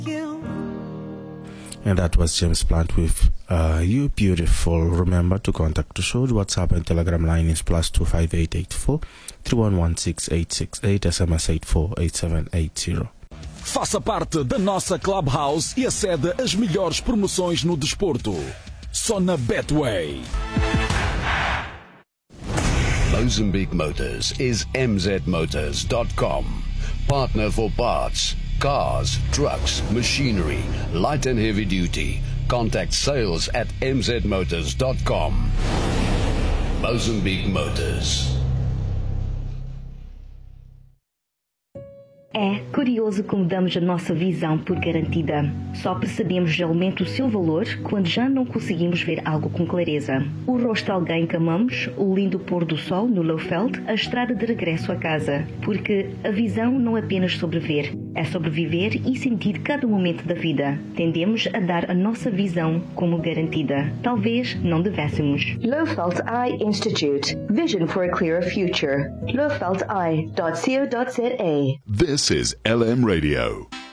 And that was James Blunt with You Beautiful. Remember to contact the show. WhatsApp and Telegram line is +25884 3116 SMS 848780. Faça parte da nossa Clubhouse e acede às melhores promoções no desporto. Só na Betway. Mozambique Motors is mzmotors.com. Partner for parts, cars, trucks, machinery, light and heavy duty. Contact sales at mzmotors.com. Mozambique Motors. É curioso como damos a nossa visão por garantida. Só percebemos realmente o seu valor quando já não conseguimos ver algo com clareza. O rosto de alguém que amamos, o lindo pôr do sol no Lowveld, a estrada de regresso a casa. Porque a visão não é apenas sobre ver, é sobre viver e sentir cada momento da vida. Tendemos a dar a nossa visão como garantida. Talvez não devêssemos. Lowveld Eye Institute. Vision for a clearer future. lowveldeye.co.za. This is LM Radio.